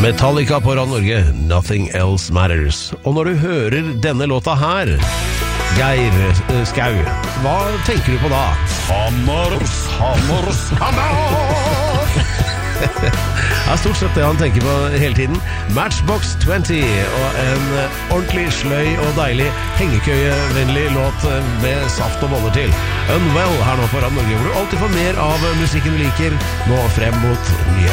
Metallica på Radio Norge, Nothing Else Matters. Og når du hører denne låta her, Geir Skau, hva tenker du på da? Hammer. Det stort sett det han tenker på hele tiden. Matchbox 20 og en ordentlig sløy og deilig hengekøyevennlig låt med saft og boller til. Unwell her nå på Radio Norge, hvor du alltid får mer av musikken du liker nå frem mot nyheter.